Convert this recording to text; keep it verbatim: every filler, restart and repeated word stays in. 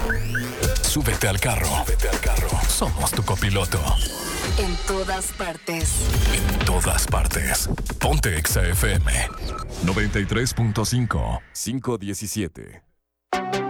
Súbete al carro. Súbete al carro. Somos tu copiloto. En todas partes. En todas partes. Ponte Exa F M. noventa y tres punto cinco. cinco diecisiete.